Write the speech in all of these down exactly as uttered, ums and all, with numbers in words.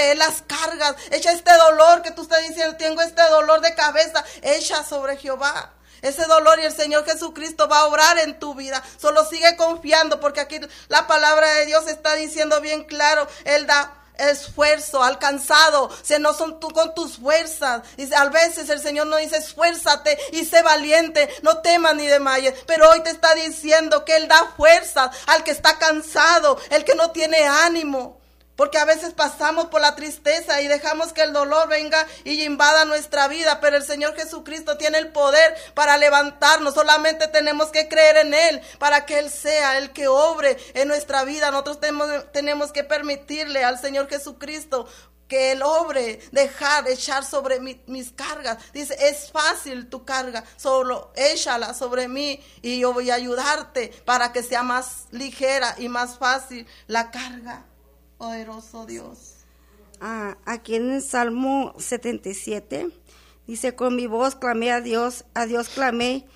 sobre él las cargas. Echa este dolor que tú estás diciendo, tengo este dolor de cabeza, echa sobre Jehová ese dolor y el Señor Jesucristo va a obrar en tu vida. Solo sigue confiando, porque aquí la palabra de Dios está diciendo bien claro, Él da esfuerzo, alcanzado, si no son tú con tus fuerzas. Y a veces el Señor nos dice, esfuérzate y sé valiente, no temas ni desmayes, pero hoy te está diciendo que Él da fuerzas al que está cansado, el que no tiene ánimo. Porque a veces pasamos por la tristeza y dejamos que el dolor venga y invada nuestra vida. Pero el Señor Jesucristo tiene el poder para levantarnos. Solamente tenemos que creer en Él para que Él sea el que obre en nuestra vida. Nosotros tenemos, tenemos que permitirle al Señor Jesucristo que Él obre, dejar, echar sobre mi, mis cargas. Dice, es fácil tu carga, solo échala sobre mí y yo voy a ayudarte para que sea más ligera y más fácil la carga. Poderoso Dios. Ah, aquí en el Salmo setenta y siete dice, con mi voz clamé a Dios, a Dios clamé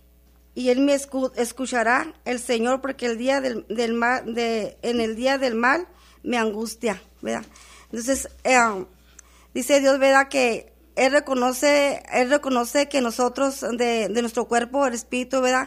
y Él me escu- escuchará, el Señor, porque el día del, del mal, de, en el día del mal me angustia, ¿verdad? Entonces, eh, dice Dios, ¿verdad? Que Él reconoce, Él reconoce que nosotros, de, de nuestro cuerpo, el espíritu, ¿verdad?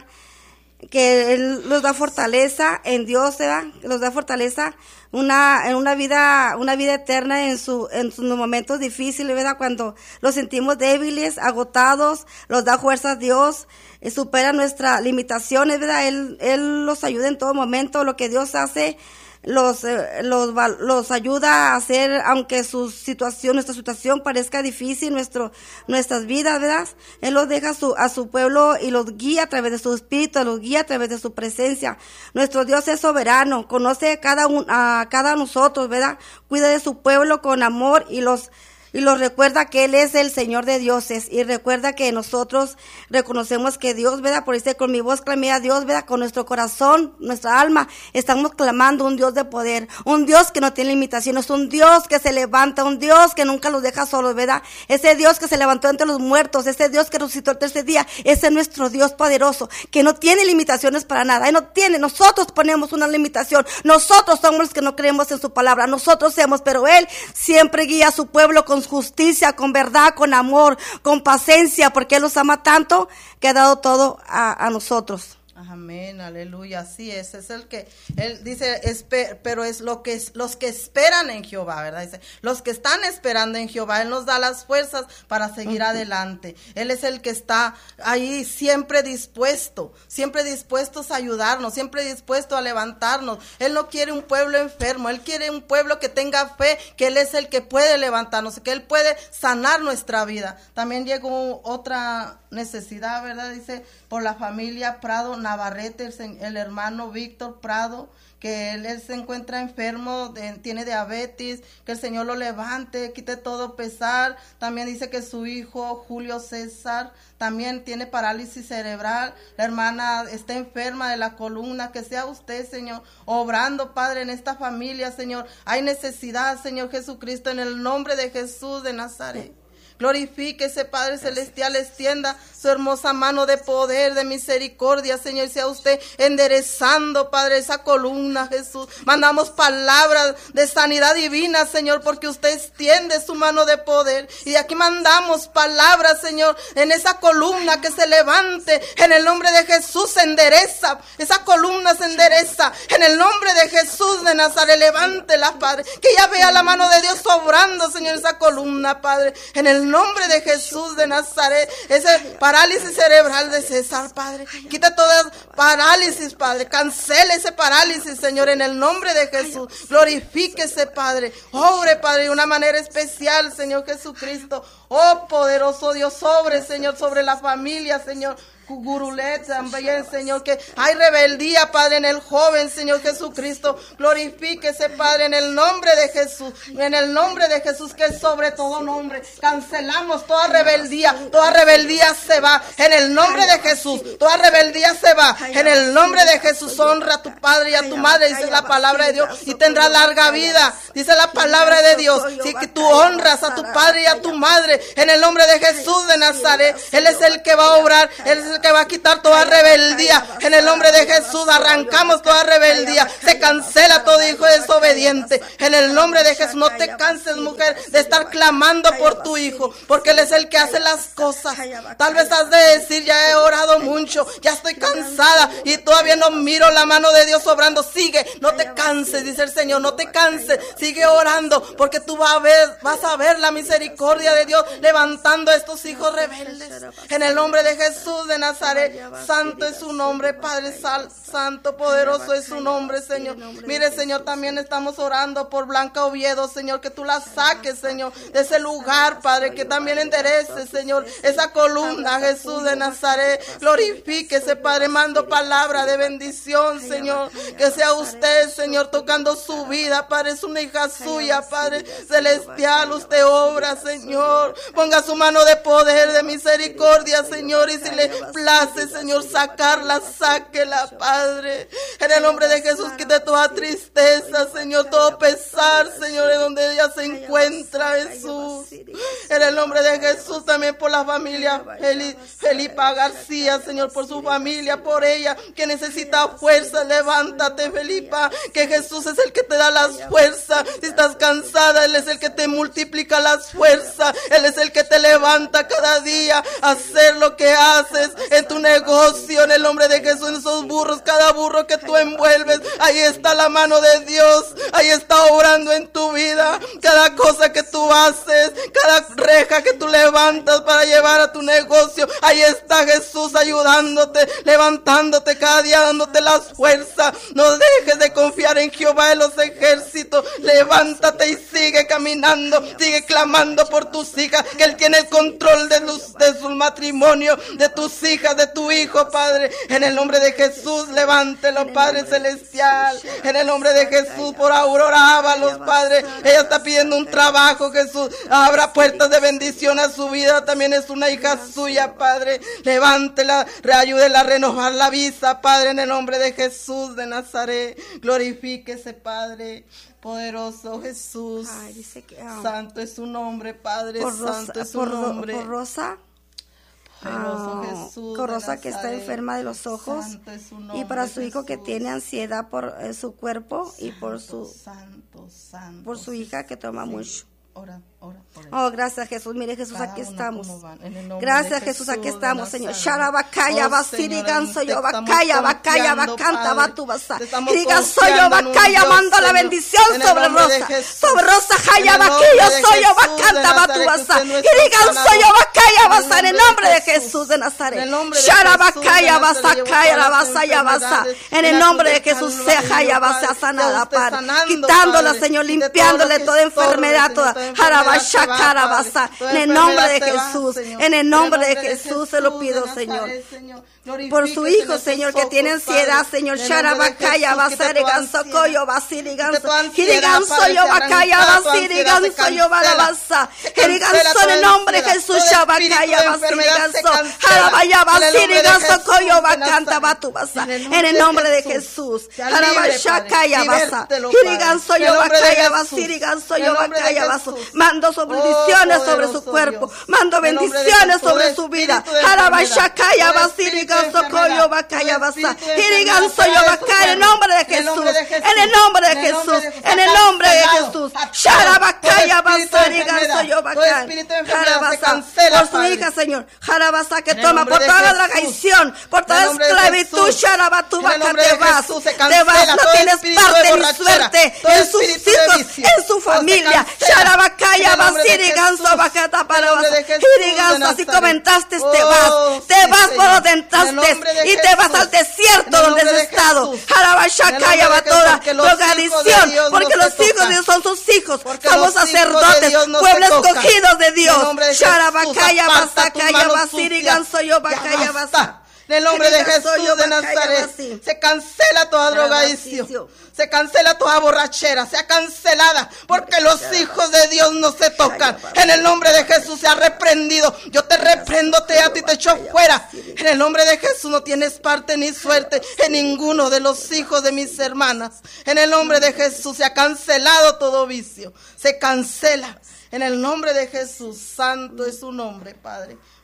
Que Él nos da fortaleza en Dios, ¿verdad? Nos da fortaleza una en una vida una vida eterna en su en sus momentos difíciles, ¿verdad? Cuando los sentimos débiles, agotados, los da fuerzas Dios, eh, supera nuestras limitaciones, ¿verdad? Él él los ayuda en todo momento. Lo que Dios hace los eh, los los ayuda a hacer, aunque su situación, nuestra situación parezca difícil, nuestro nuestras vidas, ¿verdad? Él los deja a su, a su pueblo y los guía a través de su espíritu, los guía a través de su presencia. Nuestro Dios es soberano, conoce a cada un, a cada nosotros, ¿verdad? Cuida de su pueblo con amor y los Y los recuerda que Él es el Señor de dioses. Y recuerda que nosotros reconocemos que Dios, ¿verdad? Por eso con mi voz clamé a Dios, ¿verdad? Con nuestro corazón, nuestra alma, estamos clamando un Dios de poder. Un Dios que no tiene limitaciones. Un Dios que se levanta. Un Dios que nunca los deja solos, ¿verdad? Ese Dios que se levantó entre los muertos. Ese Dios que resucitó el tercer día. Ese es nuestro Dios poderoso. Que no tiene limitaciones para nada. Él no tiene. Nosotros ponemos una limitación. Nosotros somos los que no creemos en su palabra. Nosotros hacemos, pero Él siempre guía a su pueblo con justicia, con verdad, con amor, con paciencia, porque Él los ama tanto que ha dado todo a, a nosotros. Amén, aleluya, así es, es el que, él dice, esper, pero es lo que es, los que esperan en Jehová, ¿verdad? Dice, los que están esperando en Jehová, Él nos da las fuerzas para seguir uh-huh. adelante. Él es el que está ahí siempre dispuesto, siempre dispuestos a ayudarnos, siempre dispuesto a levantarnos. Él no quiere un pueblo enfermo, Él quiere un pueblo que tenga fe, que Él es el que puede levantarnos, que Él puede sanar nuestra vida. También llegó otra necesidad, ¿verdad? Dice, por la familia Prado Navarrete, el, el hermano Víctor Prado, que él, él se encuentra enfermo, de, tiene diabetes, que el Señor lo levante, quite todo pesar. También dice que su hijo Julio César también tiene parálisis cerebral. La hermana está enferma de la columna. Que sea usted, Señor, obrando, Padre, en esta familia, Señor. Hay necesidad, Señor Jesucristo, en el nombre de Jesús de Nazaret. Glorifíquese, Padre Celestial, extienda su hermosa mano de poder, de misericordia, Señor, sea usted enderezando, Padre, esa columna, Jesús. Mandamos palabras de sanidad divina, Señor, porque usted extiende su mano de poder. Y aquí mandamos palabras, Señor, en esa columna que se levante, en el nombre de Jesús se endereza, esa columna se endereza, en el nombre de Jesús de Nazaret, levántela, Padre, que ya vea la mano de Dios obrando, Señor, esa columna, Padre, en el nombre de Jesús de Nazaret. Ese parálisis cerebral de César, Padre, quita toda parálisis, Padre, cancele ese parálisis, Señor, en el nombre de Jesús. Glorifíquese, Padre, obre, Padre, de una manera especial, Señor Jesucristo. Oh, poderoso Dios, sobre, Señor, sobre la familia, Señor Gurulet también, Señor, que hay rebeldía, Padre, en el joven, Señor Jesucristo. Glorifíquese, Padre, en el nombre de Jesús, en el nombre de Jesús, que es sobre todo nombre. Cancelamos toda rebeldía, toda rebeldía se va, en el nombre de Jesús, toda rebeldía se va, en el nombre de Jesús. Honra a tu padre y a tu madre, dice la palabra de Dios, y tendrá larga vida, dice la palabra de Dios. Si que tú honras a tu padre y a tu madre, en el nombre de Jesús de Nazaret, Él es el que va a obrar, Él es el que va a quitar toda rebeldía. En el nombre de Jesús arrancamos toda rebeldía. Se cancela todo hijo desobediente. En el nombre de Jesús, no te canses, mujer, de estar clamando por tu hijo, porque Él es el que hace las cosas. Tal vez has de decir, ya he orado mucho, ya estoy cansada y todavía no miro la mano de Dios obrando. Sigue, no te canses, dice el Señor, no te canses, sigue orando, porque tú vas a ver, vas a ver la misericordia de Dios levantando a estos hijos rebeldes. En el nombre de Jesús de Nazaret, santo es su nombre, Padre sal, santo, poderoso es su nombre, Señor. Mire, Señor, también estamos orando por Blanca Oviedo, Señor, que tú la saques, Señor, de ese lugar, Padre, que también enderece, Señor, esa columna, Jesús de Nazaret. Glorifíquese, Padre, mando palabra de bendición, Señor, que sea usted, Señor, tocando su vida, Padre, es una hija suya, Padre celestial, usted obra, Señor, ponga su mano de poder, de misericordia, Señor, y si le place, Señor, sacarla, sáquela, Padre, en el nombre de Jesús, quite toda tristeza, Señor, todo pesar, Señor, en donde ella se encuentra, Jesús, en el nombre de Jesús, también por la familia Feli, Felipa García, Señor, por su familia, por ella, que necesita fuerza, levántate, Felipa, que Jesús es el que te da las fuerzas. Si estás cansada, Él es el que te multiplica las fuerzas, Él es el que te levanta cada día a hacer lo que haces en tu negocio, en el nombre de Jesús, en esos burros, cada burro que tú envuelves, ahí está la mano de Dios, ahí está obrando en tu vida, cada cosa que tú haces, cada reja que tú levantas para llevar a tu negocio, ahí está Jesús ayudándote, levantándote cada día, dándote las fuerzas. No dejes de confiar en Jehová de los ejércitos, levántate y sigue caminando, sigue clamando por tus hijas, que Él tiene el control de, los, de su matrimonio, de tus hijas, de tu hijo, Padre, en el nombre de Jesús, levántelo, Padre celestial, en el nombre de Jesús, por Aurora Ábalos, Padre, ella está pidiendo un trabajo, Jesús, abra puertas de bendición a su vida, también es una hija suya, Padre, levántela, ayúdela a renovar la visa, Padre, en el nombre de Jesús de Nazaret, glorifíquese, Padre, poderoso Jesús. Ay, dice que, um, santo es su nombre, Padre, por santo Rosa, es su por, nombre. por Rosa, Poderoso ah, Jesús con de Rosa que está Nazaret. enferma de los ojos, Santo es su y nombre, para su hijo que Jesús. tiene ansiedad por eh, su cuerpo, Santo, y por su santo, santo, por su hija que toma sí. mucho. Ora, ora, ora. Oh, gracias Jesús, mire Jesús, Cada aquí uno estamos. como van, en el nombre Gracias de Jesús, aquí Jesús estamos, de Señor. Nazaret. Sharabakaya, Oh, Basiri, Señor, Ganso, te yo, estamos Bakaya, Bakaya, confiando, Bacanta, Padre. Batubasa. Te estamos Kriganso, yo, confiando en un Bakaya, Dios, mando la Señor, bendición en el sobre nombre de Rosa. Jesús. Sobre Rosa, En Jaya, el nombre Bakillo, de soy yo, Jesús de Bacanta, Nazaret, Batubasa. que usted no es Kriganso, sanador. yo, Bakaya, En el Basa, en el nombre nombre de de Jesús. Jesús de Nazaret. En el nombre de Sharabakaya, Jesús de Nazaret, Basakaya, llevo la todas las Basa, ya Basa. enfermedades, En el la nombre de cruz de Jesús, Calvario, sea Jaya, Basa, Padre, sanada, usted Padre. sanando, Quitándola, Padre, Señor, de todo lo limpiándole que toda estorbe, enfermedad, Señor, toda. toda enfermedad se va, Jarabashakarabasa. Padre. En el Toda nombre de enfermedad se va, Jesús, Señor. en el nombre de de Jesús se lo pido, de Señor. Nazaret, Señor. Por su Glorifíquese hijo, en Señor, sus que tiene ojos, ansiedad, Padre. Señor. En el nombre de Sharabakaya, Jesús, quite Basare, toda Ganso, ansiedad. Koyo, Basiri, Quite Ganso. toda ansiedad, Kiriganso, Padre, yo, se Bakaya, arranca toda Basiri, ansiedad, se Ganso, yo, cancela. Balabasa. Se Kiriganso, cancela en el toda nombre de ansiedad, Jesús, todo espíritu Shabakaya, de Basiri, enfermedad se Ganso. cancela. Jarabaya, En el nombre Basiri, de Ganso, Jesús Koyo, de Bakanta, Nazaret. Batubasa. En el En el nombre de Jesús. Sea libre, Jarabashakaya, Padre. Basa. Libértelo, Kiriganso, Padre. En yo, el nombre de Bakaya, Jesús. Basiri, Ganso, En el yo, nombre de Bakaya, Baso. Jesús. Mando Oh, bendiciones sobre su poderoso cuerpo. Dios. Mando En el nombre de bendiciones Jesús, sobre todo su vida. espíritu de enfermedad, Jarabashakaya, todo Basiri, espíritu de Ganso, enfermedad, Koyo, Bakaya, todo Basa. espíritu de Kiriganso, enfermedad, yo, fuera de su Bakaya, en el cuerpo. nombre de En el nombre Jesús. de Jesús. En el nombre de En el nombre Jesús. de Jesús. En el nombre de Cancelado. Jesús. Atado. Sharabakaya, Todo espíritu de Basari, Ganso, enfermedad, yo, todo Bakaya. espíritu de enfermedad se Jarabasa. cancela, Por su Padre. hija, Señor. Jarabasa, que En el toma nombre por de toda la Jesús. traición, por En toda el nombre de esclavitud, Jesús. Sharabatuba, En el nombre que te de vas. Jesús se Te cancela vas, no todo tienes espíritu de parte ni borrachera, suerte todo en sus espíritu de hijos, vicio, en su todo se familia. cancela. Sharabakaya, En el nombre de Basiri, Ganso, Jesús. Bacata, En el para nombre de Basa. Jesús de Iriganso, así Nazaret. como entraste, te Oh, vas. Te sí, vas por Señor. donde En el entraste nombre de y te vas Jesús. al desierto En el donde nombre has de estado. Jesús. Jarabashakaya, En el nombre de Batoda, Jesús, porque los hijos de drogadicción, Dios no porque se los hijos de tocan. Dios son sus hijos. Porque Somos los hijos de sacerdotes, Dios no se pueblos tocan. escogidos de En el Dios. nombre de Jesús, Sharabakaya, aparta tus Basakaya, manos Basiri, sucias. Ganso, yo, Ya Bakaya, basta. Basa. En el nombre de Kiriganso, Jesús yo, de Bakaya, Nazaret Basi. se cancela toda drogadicción, Basicio. se cancela toda borrachera, sea cancelada, porque los hijos de Dios no se tocan. En el nombre de Jesús se ha reprendido. Yo te reprendo, te ato y te echo fuera. En el nombre de Jesús no tienes parte ni suerte en ninguno de los hijos de mis hermanas. En el nombre de Jesús se ha cancelado todo vicio, se cancela. En el nombre de Jesús, santo es su nombre, Padre.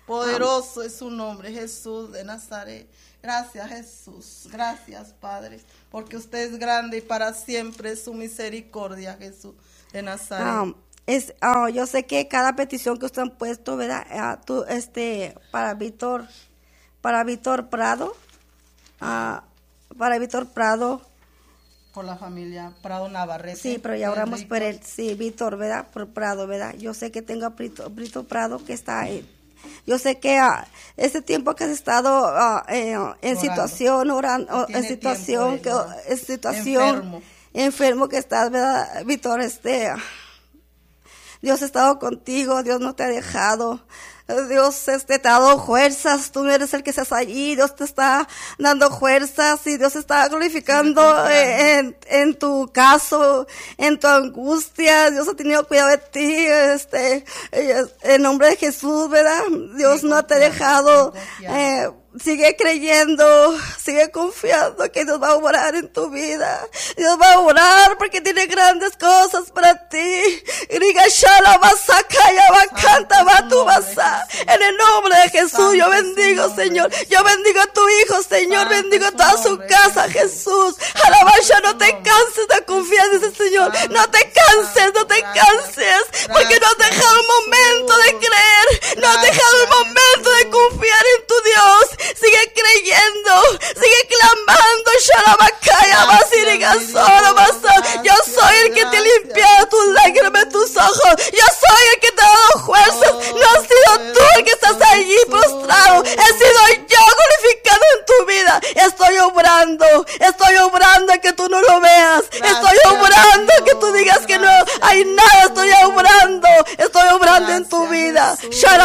Poderoso es su nombre, Jesús de Nazaret. Gracias, Jesús. Gracias, Padre, porque usted es grande y para siempre es su misericordia, Jesús de Nazaret. Um, es, uh, yo sé que cada petición que usted han puesto, ¿verdad? Uh, tú, este, para Víctor, para Víctor Prado, uh, para Víctor Prado. Por la familia Prado Navarrete. Sí, pero ya oramos por él. Sí, Víctor, ¿verdad? Por Prado, ¿verdad? Yo sé que tengo a Brito, Brito Prado que está ahí. Yo sé que uh, este tiempo que has estado uh, eh, en situación, orando, en situación, que, en situación, enfermo. enfermo que estás, ¿verdad, Víctor? Este, Dios ha estado contigo, Dios no te ha dejado. Dios este, te ha dado fuerzas, tú no eres el que estás allí, Dios te está dando fuerzas y Dios está glorificando en, en tu caso, en tu angustia. Dios ha tenido cuidado de ti, este, en nombre de Jesús, ¿verdad? Dios no te ha dejado. Eh, sigue creyendo, sigue confiando que Dios va a obrar en tu vida. Dios va a obrar porque tiene grandes cosas para ti. En el nombre de Jesús, yo bendigo, Señor. Yo bendigo a tu hijo, Señor. Bendigo a toda su casa, Jesús. Alabanza, no te canses de confiar en ese Señor. No te canses, no te canses, porque no has dejado un momento de creer. No has dejado un momento de confiar en tu Dios. Sigue creyendo, sigue clamando. Yo soy el que te limpia tus lágrimas, tus ojos. Yo soy el que te ha dado fuerzas. No has sido tú el que estás allí prostrado. He sido yo glorificado en tu vida. Estoy obrando, estoy obrando que tú no lo veas. Estoy obrando que tú digas que no hay nada. Estoy obrando, estoy obrando en tu vida.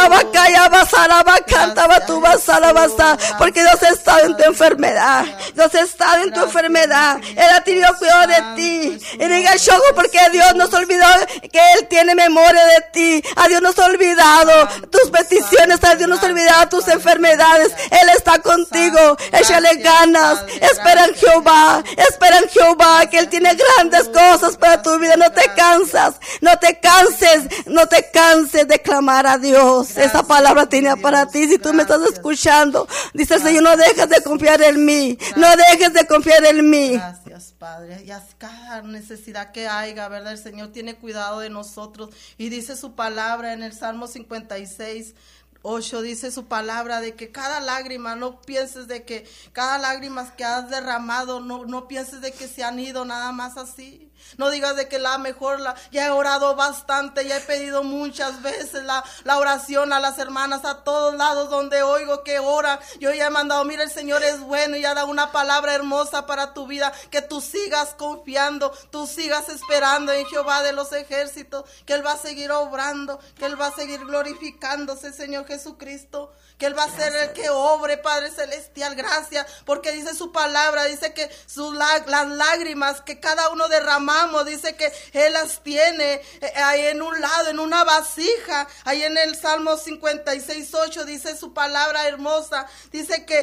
Porque Dios ha estado en tu enfermedad. Dios ha estado en tu enfermedad. Él ha tenido cuidado de ti. Y diga Shogo, porque Dios no se olvidó que Él tiene memoria de ti. A Dios no se ha olvidado tus peticiones. A Dios no se ha olvidado tus enfermedades. Él está contigo. Échale ganas. Espera en Jehová. Espera en Jehová, que Él tiene grandes cosas para tu vida. No te cansas. No te canses. No te canses de clamar a Dios. Esa palabra tenía para ti. Si tú me estás escuchando, dice el Señor, no dejes de confiar en mí. No dejes de confiar en mí. Gracias, Padre. Y cada necesidad que haya, ¿verdad? El Señor tiene cuidado de nosotros. Y dice su palabra en el Salmo cincuenta y seis, ocho, dice su palabra de que cada lágrima, no pienses de que cada lágrima que has derramado, no, no pienses de que se han ido nada más así. No digas de que la mejor, la, ya he orado bastante, ya he pedido muchas veces la, la oración a las hermanas, a todos lados donde oigo que oran. Yo ya he mandado, mira, el Señor es bueno y ha dado una palabra hermosa para tu vida, que tú sigas confiando, tú sigas esperando en Jehová de los ejércitos, que Él va a seguir obrando, que Él va a seguir glorificándose, Señor Jesucristo, que Él va a ser el que obre, Padre Celestial. Gracias, porque dice su palabra, dice que sus, las lágrimas que cada uno derramamos, dice que Él las tiene ahí en un lado, en una vasija. Ahí en el Salmo cincuenta y seis, ocho dice su palabra hermosa, dice que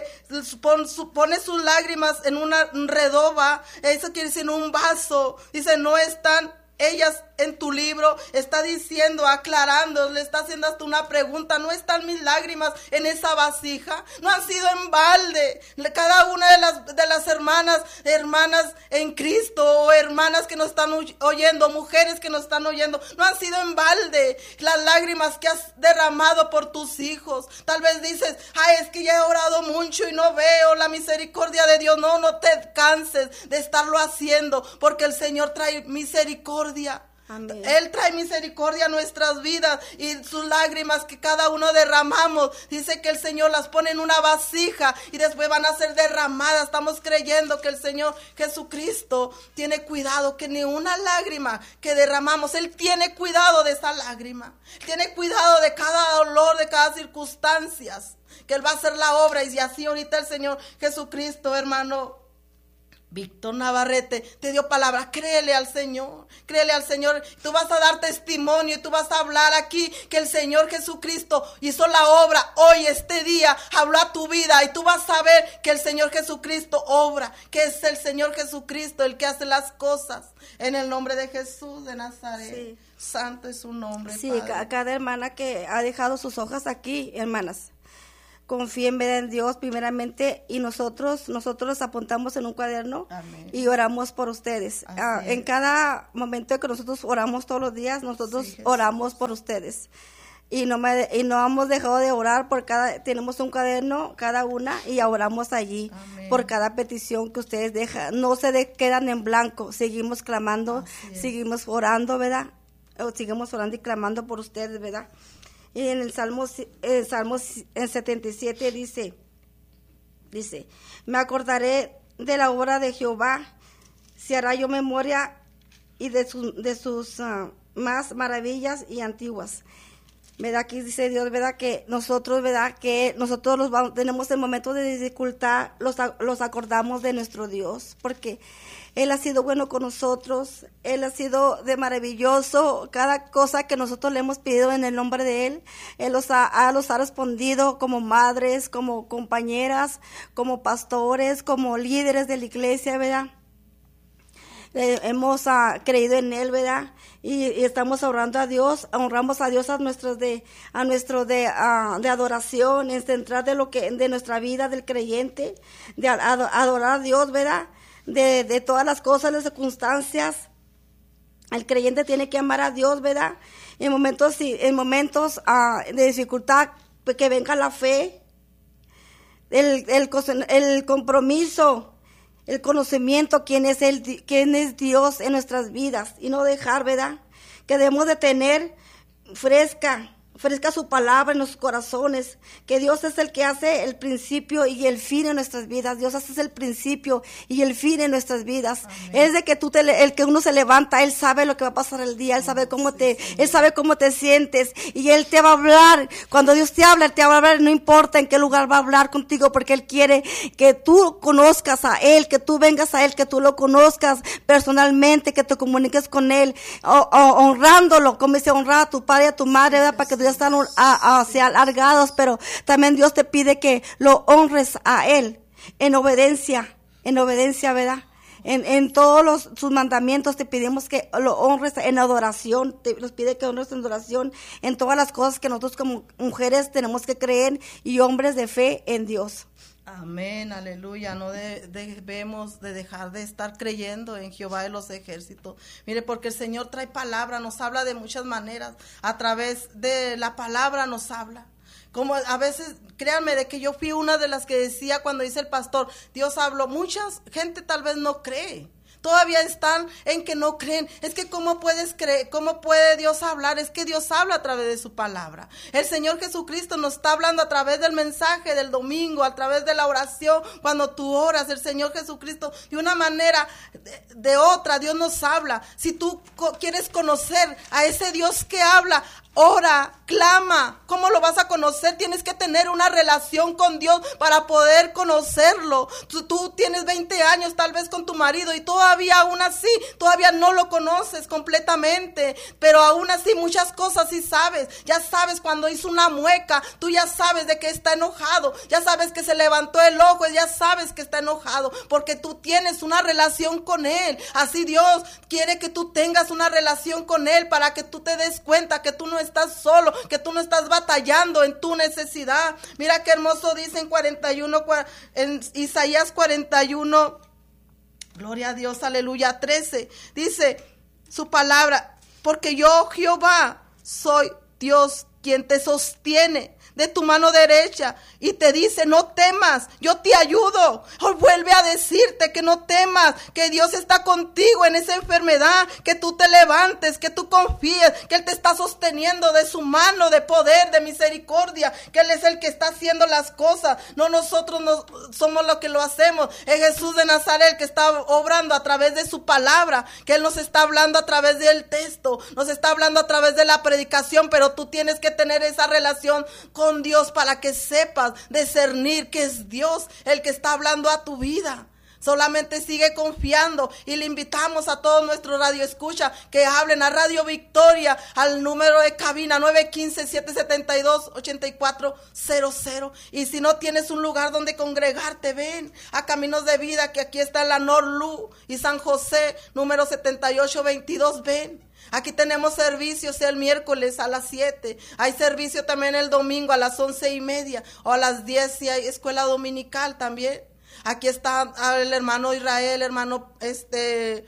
pone sus lágrimas en una redoba, eso quiere decir en un vaso, dice no están ellas en tu libro, está diciendo, aclarando, le está haciendo hasta una pregunta, ¿no están mis lágrimas en esa vasija? No han sido en balde. Cada una de las, de las hermanas, hermanas en Cristo, o hermanas que nos están oyendo, mujeres que nos están oyendo, no han sido en balde las lágrimas que has derramado por tus hijos. Tal vez dices, ay, es que ya he orado mucho y no veo la misericordia de Dios. No, no te canses de estarlo haciendo, porque el Señor trae misericordia. Amén. Él trae misericordia a nuestras vidas, y sus lágrimas que cada uno derramamos, dice que el Señor las pone en una vasija y después van a ser derramadas. Estamos creyendo que el Señor Jesucristo tiene cuidado, que ni una lágrima que derramamos, Él tiene cuidado de esa lágrima, tiene cuidado de cada dolor, de cada circunstancia, que Él va a hacer la obra. Y así ahorita el Señor Jesucristo, hermano Víctor Navarrete, te dio palabra. Créele al Señor, créele al Señor. Tú vas a dar testimonio y tú vas a hablar aquí que el Señor Jesucristo hizo la obra hoy, este día, habló a tu vida, y tú vas a ver que el Señor Jesucristo obra, que es el Señor Jesucristo el que hace las cosas, en el nombre de Jesús de Nazaret. Sí. Santo es su nombre, Sí, Padre. ca- cada hermana que ha dejado sus hojas aquí, hermanas, confíen ¿verdad? en Dios primeramente, y nosotros nosotros apuntamos en un cuaderno. Amén. Y oramos por ustedes. Así Ah, en es. cada momento que nosotros oramos todos los días, nosotros Sí, Jesús. oramos por ustedes. Y no me, y no hemos dejado de orar por cada, tenemos un cuaderno cada una y oramos allí. Amén. Por cada petición que ustedes dejan. No se de- quedan en blanco, seguimos clamando, Así es. seguimos orando, ¿verdad? O seguimos orando y clamando por ustedes, ¿verdad? Y en el Salmo, el Salmo en setenta y siete dice, dice, me acordaré de la obra de Jehová, si hará yo memoria y de, su- de sus ah, más maravillas y antiguas. ¿Verdad? Aquí dice Dios, ¿verdad? Que nosotros, ¿verdad? Que nosotros los vamos- tenemos en momentos de dificultad, los, a- los acordamos de nuestro Dios, porque Él ha sido bueno con nosotros, Él ha sido de maravilloso, cada cosa que nosotros le hemos pedido en el nombre de Él, Él los ha, ha- los ha respondido como madres, como compañeras, como pastores, como líderes de la iglesia, ¿verdad? Eh, hemos ah, creído en Él, ¿verdad? Y, y estamos honrando a Dios, honramos a Dios a nuestros de, a nuestro de, ah, de adoración, en centrar de lo que, de nuestra vida del creyente, de a- ado- adorar a Dios, ¿verdad? De, de todas las cosas, las circunstancias. El creyente tiene que amar a Dios, ¿verdad? En momentos, sí, en momentos ah, de dificultad, pues, que venga la fe, el, el, cos- el compromiso, el conocimiento, quién es el, quién es Dios en nuestras vidas, y no dejar, ¿verdad? Que debemos de tener fresca, fresca su palabra en nuestros corazones, que Dios es el que hace el principio y el fin en nuestras vidas. Dios hace el principio y el fin en nuestras vidas. Amén. Es de que tú te, le- el que uno se levanta, Él sabe lo que va a pasar el día, Él sabe cómo Sí, te, Señor. Él sabe cómo te sientes, y Él te va a hablar. Cuando Dios te habla, Él te va a hablar, no importa en qué lugar va a hablar contigo, porque Él quiere que tú conozcas a Él, que tú vengas a Él, que tú lo conozcas personalmente, que te comuniques con Él, o- o- honrándolo, como dice, honrar a tu padre y a tu madre, ¿verdad? Para que tus días sean a- a- sea alargados, pero también Dios te pide que lo honres a Él en obediencia, en obediencia, ¿verdad? En, en todos los, sus mandamientos te pedimos que lo honres en adoración, te nos pide que honres en adoración, en todas las cosas que nosotros como mujeres tenemos que creer, y hombres de fe en Dios. Amén, aleluya. No de- debemos de dejar de estar creyendo en Jehová de los ejércitos. Mire, porque el Señor trae palabra, nos habla de muchas maneras. A través de la palabra nos habla. Como a veces, créanme, de que yo fui una de las que decía cuando dice el pastor, Dios habló. Mucha gente tal vez no cree. Todavía están en que no creen. Es que cómo puedes creer, cómo puede Dios hablar. Es que Dios habla a través de su palabra. El Señor Jesucristo nos está hablando a través del mensaje del domingo, a través de la oración. Cuando tú oras, el Señor Jesucristo, de una manera, de, de otra, Dios nos habla. Si tú co- quieres conocer a ese Dios que habla, ora, clama. ¿Cómo lo vas a conocer? Tienes que tener una relación con Dios para poder conocerlo. Tú, tú tienes veinte años tal vez con tu marido y todavía aún así, todavía no lo conoces completamente, pero aún así muchas cosas sí sabes. Ya sabes cuando hizo una mueca, tú ya sabes de que está enojado, ya sabes que se levantó el ojo, ya sabes que está enojado, porque tú tienes una relación con Él. Así Dios quiere que tú tengas una relación con Él para que tú te des cuenta que tú no estás solo, que tú no estás batallando en tu necesidad. Mira qué hermoso dice en cuarenta y uno, en Isaías cuarenta y uno, gloria a Dios, aleluya, trece, dice su palabra, porque yo Jehová soy Dios quien te sostiene de tu mano derecha y te dice, no temas, yo te ayudo. Hoy vuelve a decirte que no temas, que Dios está contigo en esa enfermedad, que tú te levantes, que tú confíes, que Él te está sosteniendo de su mano de poder, de misericordia, que Él es el que está haciendo las cosas, no nosotros no somos los que lo hacemos. Es Jesús de Nazaret el que está obrando a través de su palabra, que Él nos está hablando a través del texto, nos está hablando a través de la predicación, pero tú tienes que tener esa relación con Con Dios para que sepas discernir que es Dios el que está hablando a tu vida. Solamente sigue confiando y le invitamos a todos nuestros radio escucha que hablen a Radio Victoria al número de cabina nueve uno cinco, siete siete dos, ocho cuatro cero cero. Y si no tienes un lugar donde congregarte, ven a Caminos de Vida, que aquí está la Norlu y San José número setenta y ocho veintidós, ven. Aquí tenemos servicios el miércoles a las siete. Hay servicio también el domingo a las once y media. O a las diez si hay escuela dominical también. Aquí está el hermano Israel, el hermano este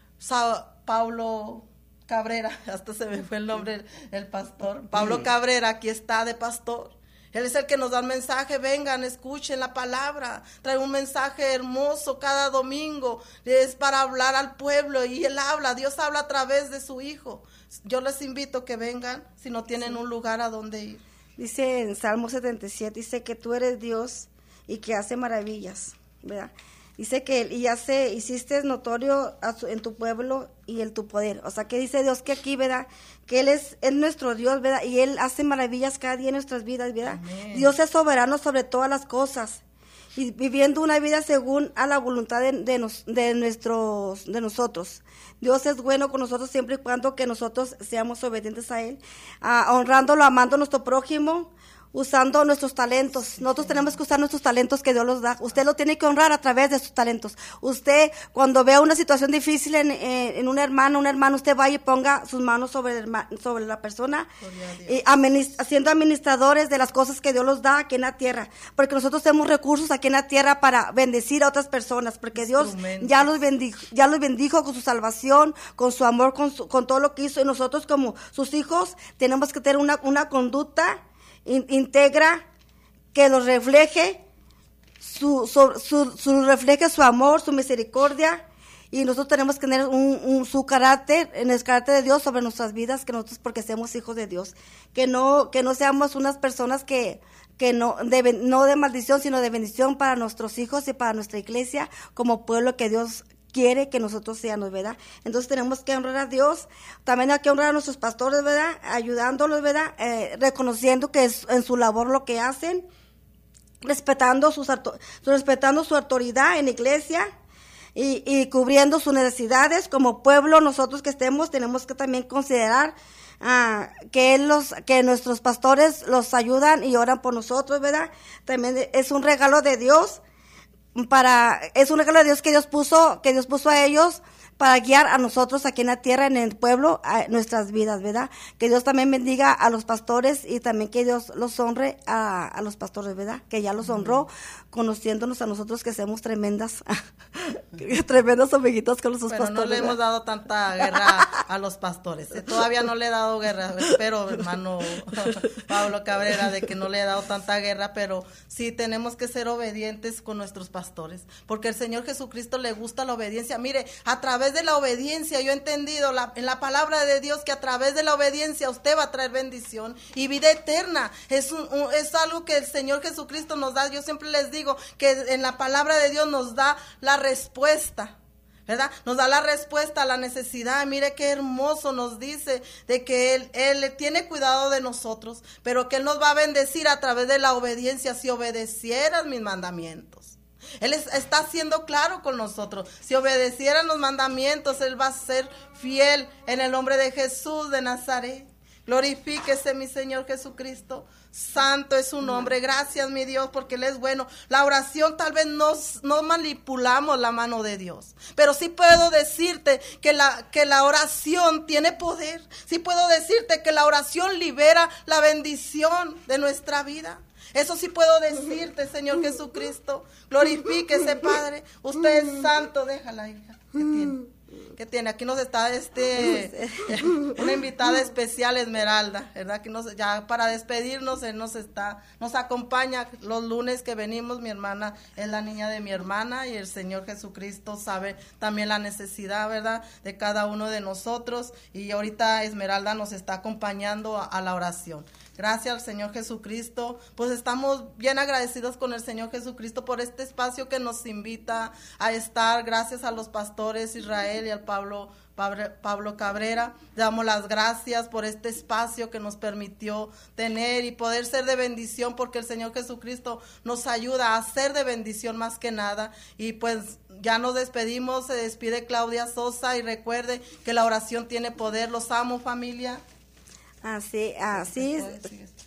Sa- Pablo Cabrera. Hasta se me fue el nombre el, el pastor. Pablo Cabrera, aquí está de pastor. Él es el que nos da el mensaje, vengan, escuchen la palabra, trae un mensaje hermoso cada domingo, es para hablar al pueblo y él habla, Dios habla a través de su hijo. Yo les invito a que vengan si no tienen sí. un lugar a donde ir. Dice en Salmo setenta y siete, dice que tú eres Dios y que hace maravillas, ¿verdad? Dice que y hace, hiciste notorio a su, en tu pueblo y en tu poder. O sea, que dice Dios que aquí, ¿verdad? Que Él es, es nuestro Dios, ¿verdad? Y Él hace maravillas cada día en nuestras vidas, ¿verdad? Amén. Dios es soberano sobre todas las cosas. Y viviendo una vida según a la voluntad de, de, nos, de, nuestros, de nosotros. Dios es bueno con nosotros siempre y cuando que nosotros seamos obedientes a Él. Uh, honrándolo, amando a nuestro prójimo, usando nuestros talentos. Sí, Nosotros sí. tenemos que usar nuestros talentos que Dios los da. Usted lo tiene que honrar a través de sus talentos. Usted, cuando vea una situación difícil en, en, en un hermano, un hermano, usted vaya y ponga sus manos sobre, el, sobre la persona, y administ- siendo administradores de las cosas que Dios los da aquí en la tierra. Porque nosotros tenemos recursos aquí en la tierra para bendecir a otras personas. Porque Dios ya los bendijo, ya los bendijo con su salvación, con su amor, con, su, con todo lo que hizo. Y nosotros como sus hijos tenemos que tener una, una conducta integra que los refleje su, su, su, su refleje su amor, su misericordia, y nosotros tenemos que tener un, un, su carácter, en el carácter de Dios sobre nuestras vidas, que nosotros porque seamos hijos de Dios, que no que no seamos unas personas que que no de, no de maldición, sino de bendición para nuestros hijos y para nuestra iglesia como pueblo que Dios quiere que nosotros seamos, ¿verdad? Entonces tenemos que honrar a Dios, también hay que honrar a nuestros pastores, ¿verdad? Ayudándolos, ¿verdad? Eh, reconociendo que es en su labor lo que hacen, respetando, sus, respetando su autoridad en la iglesia y, y cubriendo sus necesidades. Como pueblo, nosotros que estemos, tenemos que también considerar uh, que, él los, que nuestros pastores los ayudan y oran por nosotros, ¿verdad? También es un regalo de Dios. Para, es un regalo de Dios que Dios puso, que Dios puso a ellos para guiar a nosotros aquí en la tierra, en el pueblo, a nuestras vidas, ¿verdad? Que Dios también bendiga a los pastores y también que Dios los honre a, a los pastores, ¿verdad? Que ya los honró, conociéndonos a nosotros que seamos tremendas, tremendas amiguitas con los Pero pastores. Pero no le ¿verdad? hemos dado tanta guerra a los pastores. Todavía no le he dado guerra. Espero, hermano Pablo Cabrera, de que no le he dado tanta guerra, pero sí tenemos que ser obedientes con nuestros pastores, porque el Señor Jesucristo le gusta la obediencia. Mire, a través de la obediencia, yo he entendido la, en la palabra de Dios que a través de la obediencia usted va a traer bendición y vida eterna. Es, un, un, es algo que el Señor Jesucristo nos da. Yo siempre les digo que en la palabra de Dios nos da la respuesta, ¿verdad? Nos da la respuesta a la necesidad. Mire qué hermoso nos dice de que Él, Él tiene cuidado de nosotros, pero que Él nos va a bendecir a través de la obediencia si obedecieras mis mandamientos. Él es, está siendo claro con nosotros. Si obedecieran los mandamientos, Él va a ser fiel en el nombre de Jesús de Nazaret. Glorifíquese mi Señor Jesucristo. Santo es su nombre. Gracias, mi Dios, porque Él es bueno. La oración tal vez no, no manipulamos la mano de Dios, pero sí puedo decirte que la, que la oración tiene poder. Sí puedo decirte que la oración libera la bendición de nuestra vida. Eso sí puedo decirte, Señor Jesucristo. Glorifíquese, Padre. Usted es santo. Déjala, hija. ¿Qué tiene? ¿Qué tiene? Aquí nos está este una invitada especial, Esmeralda, ¿verdad? Que nos, ya para despedirnos, él nos está, nos acompaña los lunes que venimos. Mi hermana es la niña de mi hermana y el Señor Jesucristo sabe también la necesidad, ¿verdad?, de cada uno de nosotros. Y ahorita Esmeralda nos está acompañando a, a la oración. Gracias al Señor Jesucristo. Pues estamos bien agradecidos con el Señor Jesucristo por este espacio que nos invita a estar. Gracias a los pastores Israel y al Pablo, Pablo Cabrera. Damos las gracias por este espacio que nos permitió tener y poder ser de bendición, porque el Señor Jesucristo nos ayuda a ser de bendición más que nada. Y pues ya nos despedimos. Se despide Claudia Sosa y recuerde que la oración tiene poder. Los amo, familia. Así, así.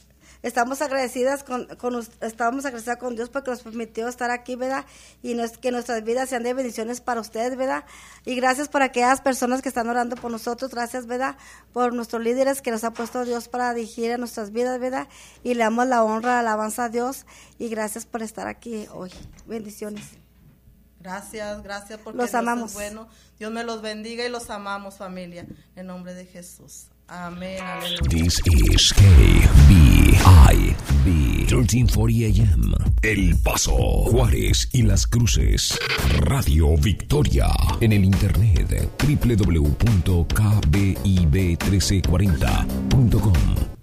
estamos agradecidas con, con estamos agradecidas con Dios porque nos permitió estar aquí, ¿verdad? Y no es, que nuestras vidas sean de bendiciones para ustedes, ¿verdad? Y gracias por aquellas personas que están orando por nosotros, gracias, ¿verdad? Por nuestros líderes que nos ha puesto Dios para dirigir a nuestras vidas, ¿verdad? Y le damos la honra, la alabanza a Dios y gracias por estar aquí hoy. Bendiciones. Gracias, gracias porque los Dios amamos. es bueno. Dios me los bendiga y los amamos, familia, en nombre de Jesús. Amén, aleluya. This is K B I B trece cuarenta A M. El Paso, Juárez y Las Cruces. Radio Victoria. En el internet doble u doble u doble u punto k b i b trece cuarenta punto com.